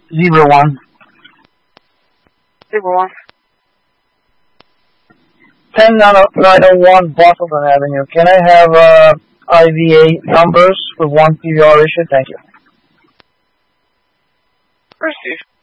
01. 01. 10901 Bottleton Avenue. Can I have IVA numbers for one PVR issue? Thank you. Received.